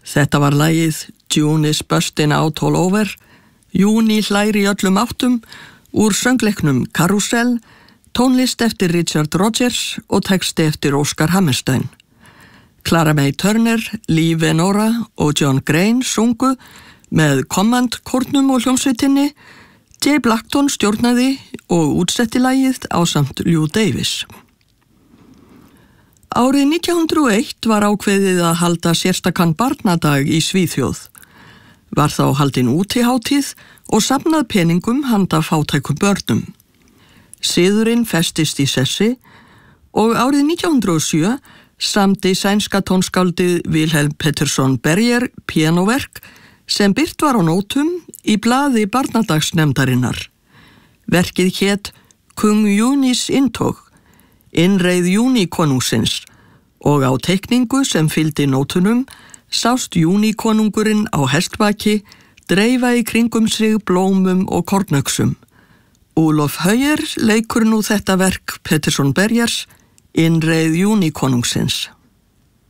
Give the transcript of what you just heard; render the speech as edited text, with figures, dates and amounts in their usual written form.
Þetta var lagið June is bustin' out all over, Júni hlær í öllum áttum, úr söngleiknum Carousel, tónlist eftir Richard Rodgers og texti eftir Oscar Hammerstein. Clara May Turner, Lee Venora og John Grain sungu með Command-kórnum og hljómsveitinni, Jay Blackton stjórnaði og útsetti lagið ásamt Lou Davis. Árið 1901 var ákveðið að halda sérstakan barnadag í Svíþjóð. Var þá haldin útihátíð og safnað peningum handa fátækum börnum. Siðurinn festist í sessi og árið 1907 samdi sænska tónskáldið Wilhelm Pettersson Berger píanóverk sem birt var á nótum í blaði barnadagsnefndarinnar. Verkið hét Kung Júnis intog, innreið Júnikonungsins, og á teikningu sem fylgdi nótunum sást Júnikonungurinn á hestbaki dreifa í kringum sig blómum og kornöxum. Olof Höyer leikur nú þetta verk Pettersson Bergers, innreið Júnikonungsins.